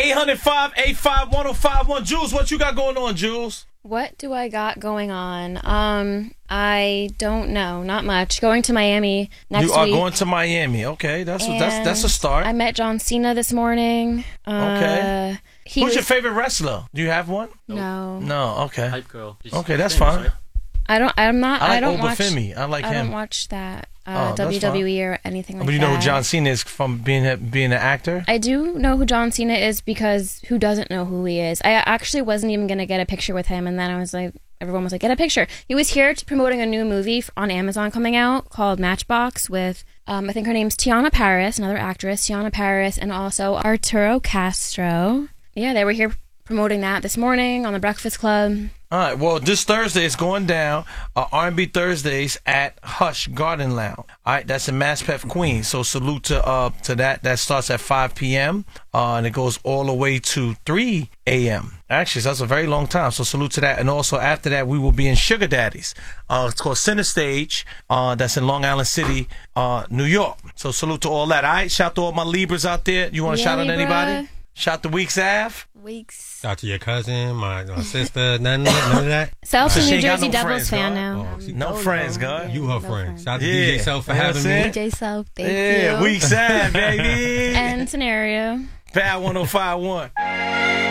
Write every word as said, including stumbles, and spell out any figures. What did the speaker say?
eight hundred, five eight five, one oh five one. Jules, what you got going on, Jules? What do I got going on? Um, I don't know. Not much. Going to Miami next week. You are week. going to Miami. Okay, that's a, that's that's a start. I met John Cena this morning. Uh, okay. Who's was, your favorite wrestler? Do you have one? No. No. Okay. Hype Girl. She's okay, that's famous, fine. Right? I don't. I'm not. I like I don't Obafemi. watch. I like I him. don't watch that uh, oh, W W E or anything like that. But you know who John Cena is from being a, being an actor? I do know who John Cena is because who doesn't know who he is? I actually wasn't even gonna get a picture with him, and then I was like, everyone was like, get a picture. He was here to promoting a new movie on Amazon coming out called Matchbox with, um, I think her name's Tiana Paris, another actress, Tiana Paris, and also Arturo Castro. Yeah, they were here promoting that this morning on the Breakfast Club. All right. Well, this Thursday is going down. Uh, R and B Thursdays at Hush Garden Lounge. All right, that's in Maspeth, Queens. So salute to uh to that. That starts at five p.m. Uh, and it goes all the way to three a.m. Actually, that's a very long time. So salute to that. And also after that, we will be in Sugar Daddies. Uh, it's called Center Stage. Uh, that's in Long Island City, uh, New York. So salute to all that. All right. Shout to all my Libras out there. You want to yeah, shout out Libra. anybody? Shout to Weeks Ave. Weeks. Shout to your cousin, my, my sister, none, none of that. Self So a she New ain't got Jersey no Devils friends, fan God. now. Oh, she- No friends, God. You her No friend. friend. Shout out to Yeah. D J Self for You know what having I'm saying? me. D J Self, thank Yeah, you. Weeks Ave, baby. And Scenario. Pad one oh five one.